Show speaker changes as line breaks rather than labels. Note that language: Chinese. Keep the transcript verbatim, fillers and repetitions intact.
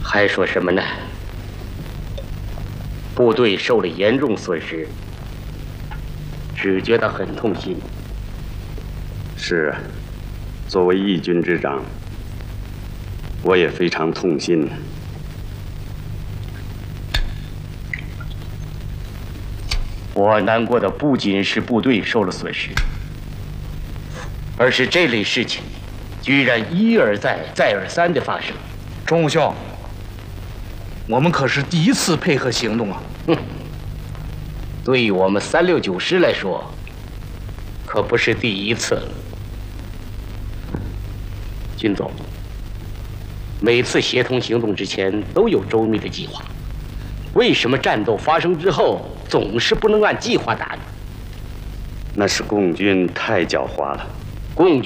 还说什么呢？部队受了严重损失，只觉得很痛心。
是啊，作为义军之长，我也非常痛心。
我难过的不仅是部队受了损失，而是这类事情居然一而再、再而三的发生。
钟武兄，我们可是第一次配合行动啊！
哼，对于我们三六九师来说，可不是第一次了。军总，每次协同行动之前都有周密的计划，为什么战斗发生之后总是不能按计划打呢？
那是共军太狡猾了。
共军